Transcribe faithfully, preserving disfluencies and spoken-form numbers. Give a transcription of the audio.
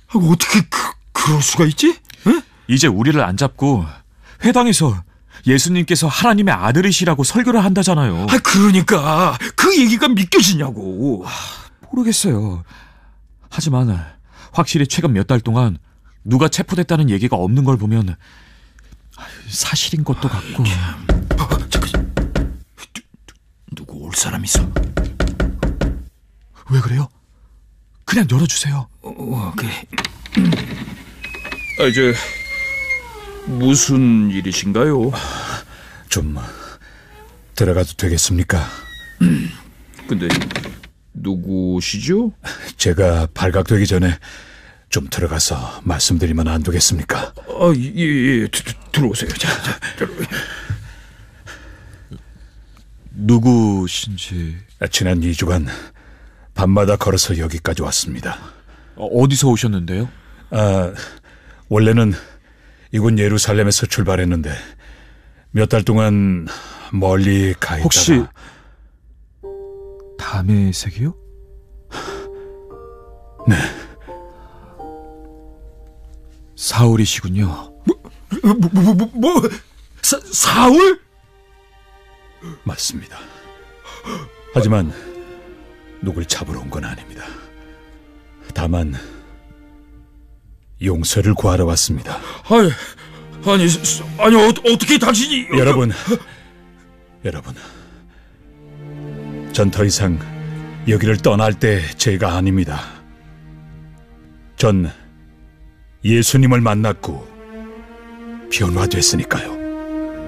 아, 어떻게 그, 그럴 수가 있지? 에? 이제 우리를 안 잡고 회당에서 예수님께서 하나님의 아들이시라고 설교를 한다잖아요. 아, 그러니까 그 얘기가 믿겨지냐고. 모르겠어요. 하지만 확실히 최근 몇 달 동안 누가 체포됐다는 얘기가 없는 걸 보면 사실인 것도 같고. 어, 잠깐. 누, 누구 올 사람 있어? 왜 그래요? 그냥 열어주세요. 어, 그래. 아, 이제 무슨 일이신가요? 좀 들어가도 되겠습니까? 음, 근데 누구시죠? 제가 발각되기 전에 좀 들어가서 말씀드리면 안 되겠습니까? 아, 예, 예, 드, 드, 들어오세요. 자, 자, 들어. 누구신지. 지난 이 주간 밤마다 걸어서 여기까지 왔습니다. 어디서 오셨는데요? 아, 원래는 이곳 예루살렘에서 출발했는데 몇 달 동안 멀리 가 있다가. 혹시 다메섹이요? 네. 사울이시군요. 뭐, 뭐, 뭐, 뭐, 뭐? 사, 사울? 맞습니다. 하지만 누굴 잡으러 온 건 아닙니다. 다만 용서를 구하러 왔습니다. 아니, 아니, 아니 어, 어떻게 당신이... 여러분, 여러분, 전 더 이상 여기를 떠날 때 제가 아닙니다. 전 예수님을 만났고 변화됐으니까요.